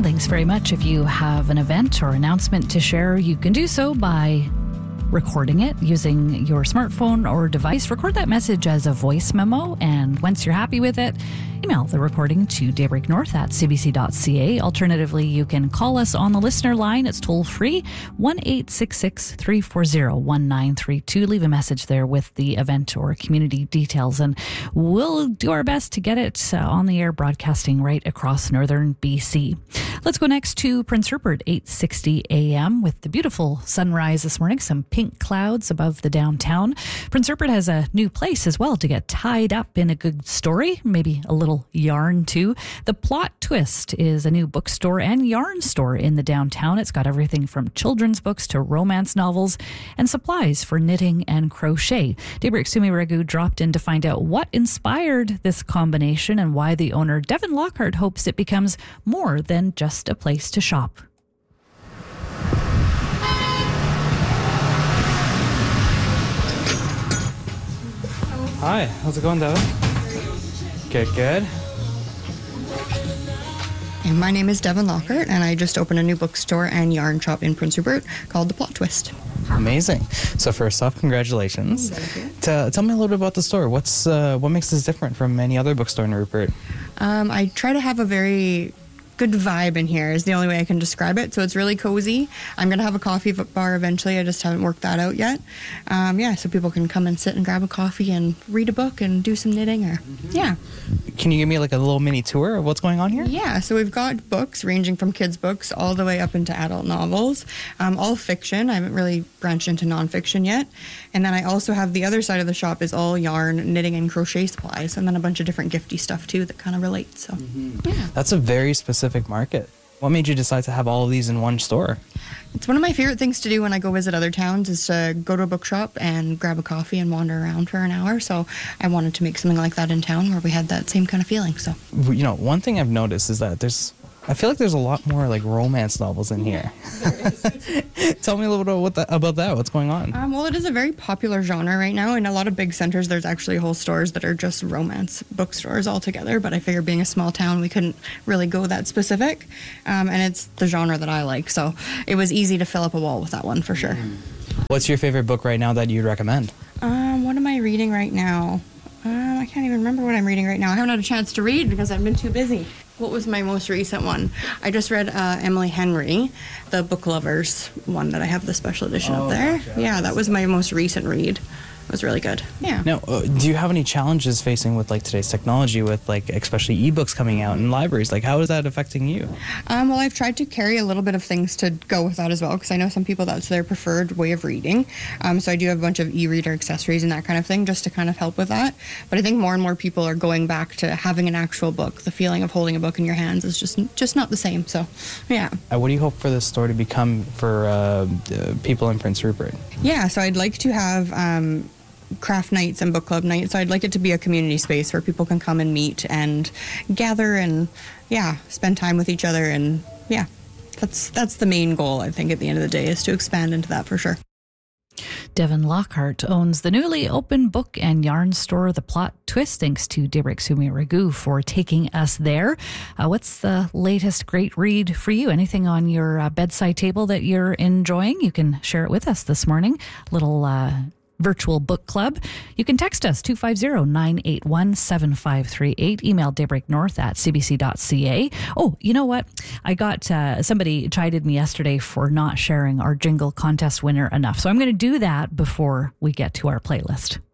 Thanks very much. If you have an event or announcement to share, you can do so by recording it using your smartphone or device. Record that message as a voice memo, and once you're happy with it, email the recording to daybreaknorth@cbc.ca. Alternatively, you can call us on the listener line. It's toll free, 1-866-340-1932. Leave a message there with the event or community details, and we'll do our best to get it on the air, broadcasting right across northern BC. Let's go next to Prince Rupert, 8:60 a.m. with the beautiful sunrise this morning, some pink clouds above the downtown. Prince Rupert has a new place as well to get tied up in a good story, maybe a little yarn too. The Plot Twist is a new bookstore and yarn store in the downtown. It's got everything from children's books to romance novels and supplies for knitting and crochet. Daybreak Sumi Ragu dropped in to find out what inspired this combination and why the owner, Devin Lockhart, hopes it becomes more than just a place to shop. Hi, how's it going, Devin? Good. And my name is Devin Lockhart, and I just opened a new bookstore and yarn shop in Prince Rupert called The Plot Twist. Amazing. So first off, congratulations. Tell me a little bit about the store. What makes this different from any other bookstore in Rupert? I try to have a very good vibe in here is the only way I can describe it. So it's really cozy. I'm going to have a coffee bar eventually. I just haven't worked that out yet. So people can come and sit and grab a coffee and read a book and do some knitting Can you give me like a little mini tour of what's going on here? Yeah, so we've got books ranging from kids' books all the way up into adult novels, all fiction. I haven't really branched into nonfiction yet. And then I also have the other side of the shop is all yarn, knitting, and crochet supplies, and then a bunch of different gifty stuff too that kind of relate. So, That's a very specific market. What made you decide to have all of these in one store? It's one of my favorite things to do when I go visit other towns is to go to a bookshop and grab a coffee and wander around for an hour. So I wanted to make something like that in town where we had that same kind of feeling. So, one thing I've noticed is that I feel like there's a lot more like romance novels in here. Tell me a little bit about that. What's going on? Well, it is a very popular genre right now. In a lot of big centers, there's actually whole stores that are just romance bookstores altogether. But I figured being a small town, we couldn't really go that specific. And it's the genre that I like. So it was easy to fill up a wall with that one for sure. What's your favorite book right now that you'd recommend? What am I reading right now? I can't even remember what I'm reading right now. I haven't had a chance to read because I've been too busy. What was my most recent one? I just read Emily Henry, the Book Lovers one that I have the special edition up there. Gotcha. Yeah, that was my most recent read. It was really good. Yeah. Now, do you have any challenges facing with like today's technology with like especially ebooks coming out in libraries? Like how is that affecting you? Well, I've tried to carry a little bit of things to go with that as well because I know some people that's their preferred way of reading. So I do have a bunch of e-reader accessories and that kind of thing just to kind of help with that. But I think more and more people are going back to having an actual book. The feeling of holding a book in your hands is just not the same. So, yeah. What do you hope for this store to become for people in Prince Rupert? Yeah, so I'd like to have craft nights and book club nights. So I'd like it to be a community space where people can come and meet and gather and spend time with each other, and that's the main goal. I think at the end of the day is to expand into that for sure. Devin Lockhart owns the newly open book and yarn store, The Plot Twist. Thanks to Daybreak Sumi Ragu for taking us there. What's the latest great read for you? Anything on your bedside table that you're enjoying? You can share it with us this morning. Little virtual book club. You can text us 250-981-7538. Email daybreaknorth@cbc.ca. Oh, you know what? I got somebody chided me yesterday for not sharing our jingle contest winner enough. So I'm going to do that before we get to our playlist.